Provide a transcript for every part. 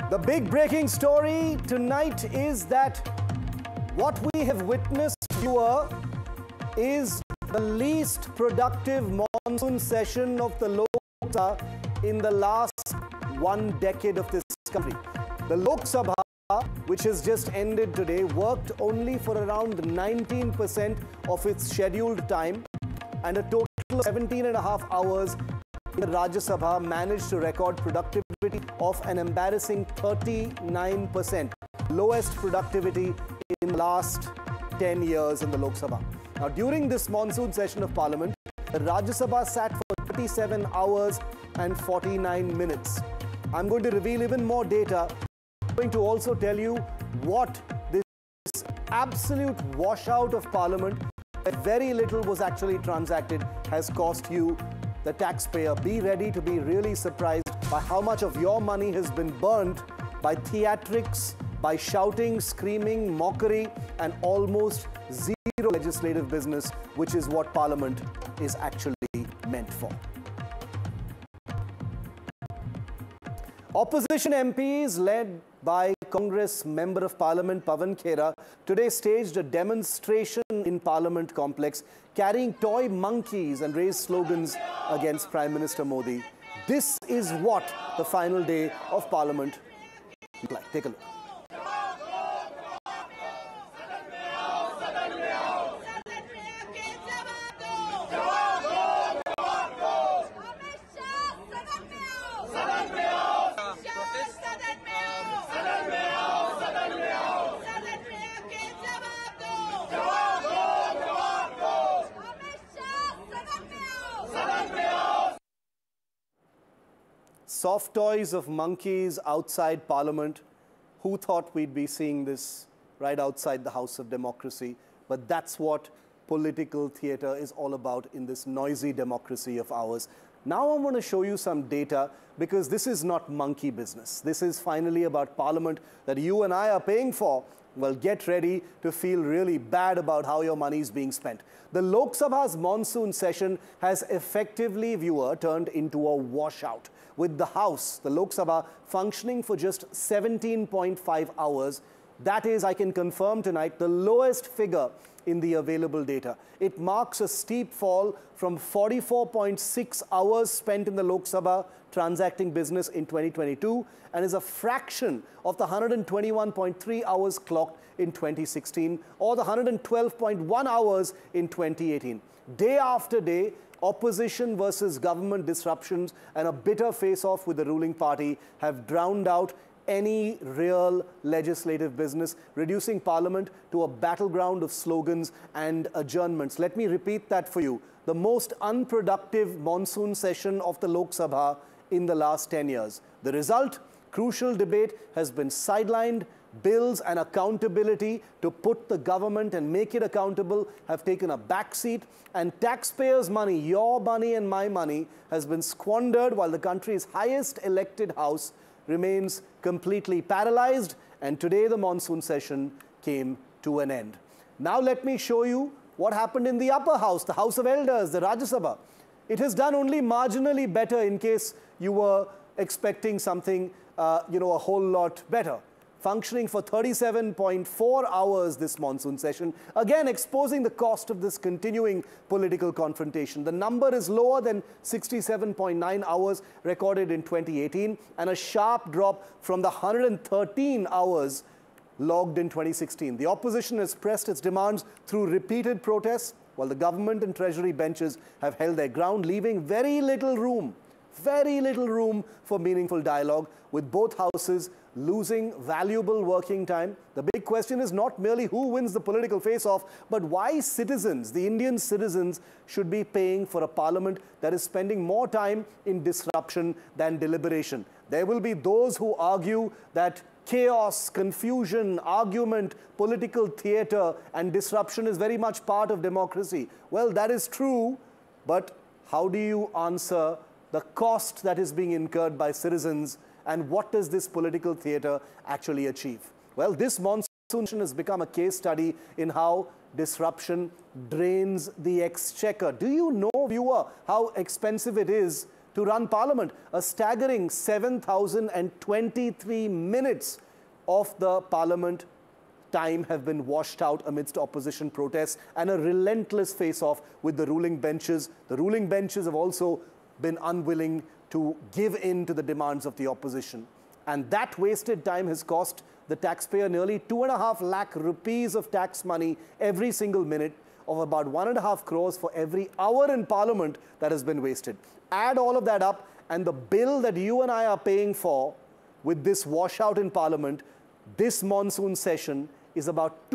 The big breaking story tonight is that what we have witnessed here is the least productive monsoon session of the Lok Sabha in the last 1 decade of this country. The Lok Sabha, which has just ended today, worked only for around 19% of its scheduled time, and a total of 17.5 hours. The Rajya Sabha managed to record productivity of an embarrassing 39%, lowest productivity in the last 10 years in the Lok Sabha. Now, during this monsoon session of Parliament, the Rajya Sabha sat for 37 hours and 49 minutes. I'm going to reveal even more data. I'm going to also tell you what this absolute washout of Parliament, where very little was actually transacted, has cost you, the taxpayer. Be ready to be really surprised by how much of your money has been burnt by theatrics, by shouting, screaming, mockery, and almost zero legislative business, which is what Parliament is actually meant for. Opposition MPs led by Congress Member of Parliament Pawan Khera today staged a demonstration in Parliament complex carrying toy monkeys and raised slogans against Prime Minister Modi. This is what the final day of Parliament looked like. Take a look. Soft toys of monkeys outside Parliament. Who thought we'd be seeing this right outside the House of Democracy? But that's what political theatre is all about in this noisy democracy of ours. Now I want to show you some data, because this is not monkey business. This is finally about Parliament that you and I are paying for. Well, get ready to feel really bad about how your money is being spent. The Lok Sabha's monsoon session has effectively, viewer, turned into a washout, with the House, the Lok Sabha, functioning for just 17.5 hours. That is, I can confirm tonight, the lowest figure in the available data. It marks a steep fall from 44.6 hours spent in the Lok Sabha transacting business in 2022, and is a fraction of the 121.3 hours clocked in 2016 or the 112.1 hours in 2018. Day after day, opposition versus government disruptions and a bitter face-off with the ruling party have drowned out any real legislative business, reducing Parliament to a battleground of slogans and adjournments. Let me repeat that for you. The most unproductive monsoon session of the Lok Sabha in the last 10 years. The result? Crucial debate has been sidelined. Bills and accountability to put the government and make it accountable have taken a backseat, and taxpayers' money, your money and my money, has been squandered while the country's highest elected house remains completely paralyzed, and today the monsoon session came to an end. Now let me show you what happened in the upper house, the House of Elders, the Rajya Sabha. It has done only marginally better, in case you were expecting something, a whole lot better. Functioning for 37.4 hours this monsoon session, again exposing the cost of this continuing political confrontation. The number is lower than 67.9 hours recorded in 2018, and a sharp drop from the 113 hours logged in 2016. The opposition has pressed its demands through repeated protests, while the government and treasury benches have held their ground, leaving very little room for meaningful dialogue, with both houses losing valuable working time. The big question is not merely who wins the political face-off, but why citizens, the Indian citizens, should be paying for a Parliament that is spending more time in disruption than deliberation. There will be those who argue that chaos, confusion, argument, political theatre and disruption is very much part of democracy. Well, that is true, but how do you answer the cost that is being incurred by citizens, and what does this political theatre actually achieve? Well, this monsoon has become a case study in how disruption drains the exchequer. Do you know, viewer, how expensive it is to to run Parliament. A staggering 7,023 minutes of the Parliament time have been washed out amidst opposition protests and a relentless face-off with the ruling benches. The ruling benches have also been unwilling to give in to the demands of the opposition. And that wasted time has cost the taxpayer nearly 2.5 lakh rupees of tax money every single minute, of about 1.5 crores for every hour in Parliament that has been wasted. Add all of that up, and the bill that you and I are paying for with this washout in Parliament, this monsoon session, is about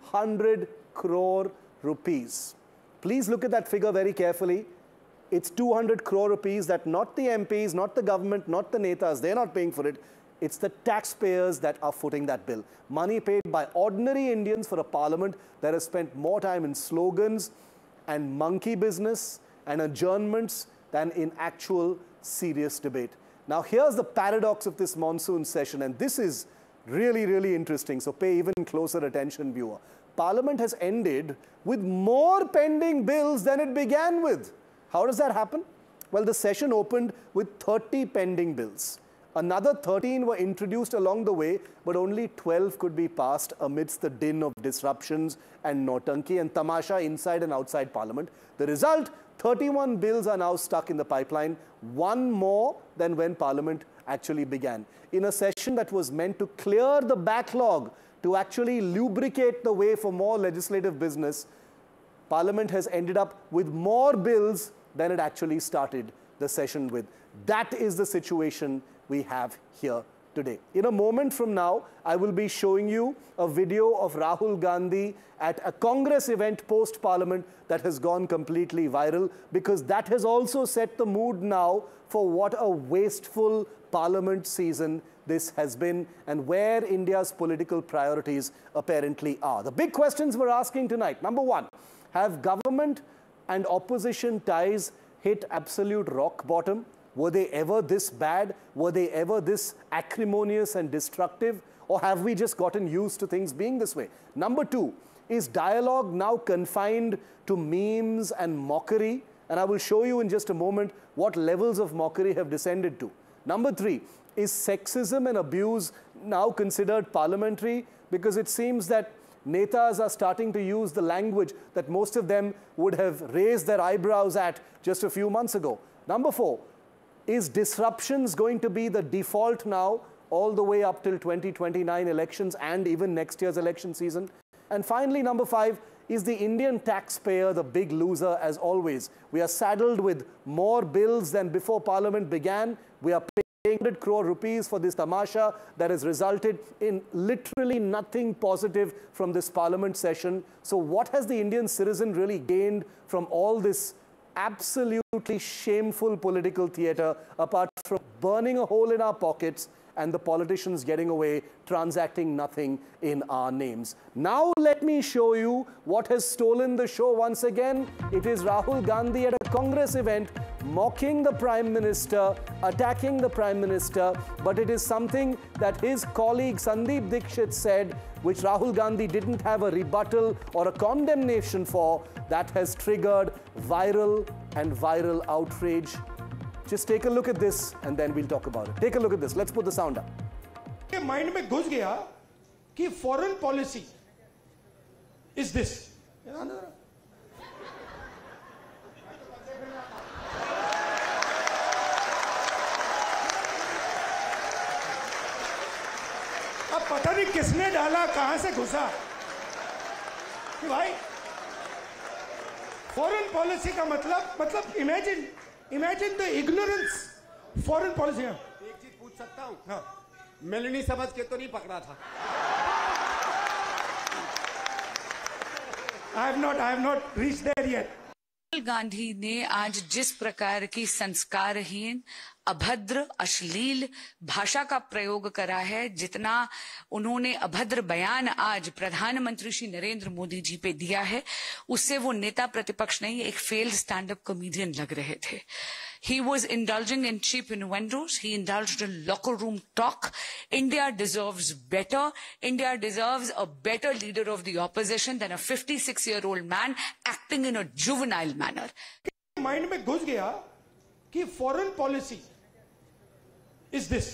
200 crore rupees. Please look at that figure very carefully. It's 200 crore rupees that not the MPs, not the government, not the netas, they're not paying for it. It's the taxpayers that are footing that bill. Money paid by ordinary Indians for a Parliament that has spent more time in slogans and monkey business and adjournments than in actual serious debate. Now, here's the paradox of this monsoon session, and this is really, really interesting, so pay even closer attention, viewer. Parliament has ended with more pending bills than it began with. How does that happen? Well, the session opened with 30 pending bills. Another 13 were introduced along the way, but only 12 could be passed amidst the din of disruptions and nautanki and tamasha inside and outside Parliament. The result, 31 bills are now stuck in the pipeline, one more than when Parliament actually began. In a session that was meant to clear the backlog, to actually lubricate the way for more legislative business, Parliament has ended up with more bills than it actually started the session with. That is the situation we have here today. In a moment from now, I will be showing you a video of Rahul Gandhi at a Congress event post-Parliament that has gone completely viral, because that has also set the mood now for what a wasteful Parliament season this has been and where India's political priorities apparently are. The big questions we're asking tonight. Number one, have government and opposition ties hit absolute rock bottom? Were they ever this bad? Were they ever this acrimonious and destructive? Or have we just gotten used to things being this way? Number two, is dialogue now confined to memes and mockery? And I will show you in just a moment what levels of mockery have descended to. Number three, is sexism and abuse now considered parliamentary? Because it seems that netas are starting to use the language that most of them would have raised their eyebrows at just a few months ago. Number four, is disruptions going to be the default now all the way up till 2029 elections and even next year's election season? And finally, number five, is the Indian taxpayer the big loser as always? We are saddled with more bills than before Parliament began. We are paying 100 crore rupees for this tamasha that has resulted in literally nothing positive from this Parliament session. So what has the Indian citizen really gained from all this absolutely shameful political theatre, apart from burning a hole in our pockets and the politicians getting away transacting nothing in our names? Now let me show you what has stolen the show once again. It is Rahul Gandhi at a Congress event mocking the Prime Minister, attacking the Prime Minister, but it is something that his colleague Sandeep Dixit said, which Rahul Gandhi didn't have a rebuttal or a condemnation for, that has triggered viral outrage. Just take a look at this and then we'll talk about it. Take a look at this. Let's put the sound up. Mind में घुस गया कि foreign policy is this. अब पता नहीं किसने डाला, कहां से घुसा कि भाई फॉरेन पॉलिसी का मतलब imagine the ignorance foreign policy. एक चीज पूछ सकता हूं? हाँ। मेलनी समझ के तो नहीं पकड़ा था? I have not reached there yet. Rahul Gandhi ने आज जिस प्रकार की संस्कारहीन, अभद्र, अश्लील भाषा का प्रयोग करा है, जितना उन्होंने अभद्र बयान आज प्रधानमंत्री श्री नरेंद्र मोदी जी पे दिया है, उससे वो नेता प्रतिपक्ष नहीं, एक फेल्ड स्टैंड अप कॉमेडियन लग रहे थे। He was indulging in cheap innuendos. He indulged in locker room talk. India deserves better. India deserves a better leader of the opposition than a 56-year-old man acting in a juvenile manner. Mind में घुस गया कि foreign policy is this.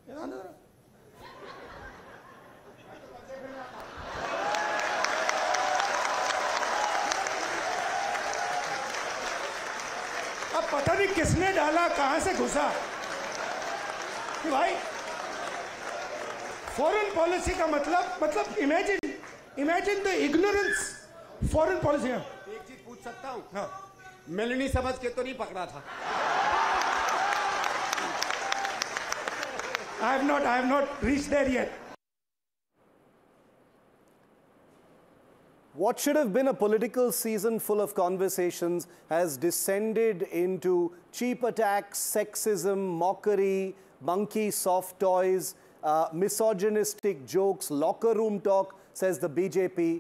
अब पता नहीं किसने डाला, कहां से घुसा कि भाई फॉरेन पॉलिसी का मतलब imagine the ignorance foreign policy. एक चीज पूछ सकता हूं? हाँ, मेलनी समझ के तो नहीं पकड़ा था? I have not reached there yet. What should have been a political season full of conversations has descended into cheap attacks, sexism, mockery, monkey soft toys, misogynistic jokes, locker room talk, says the BJP.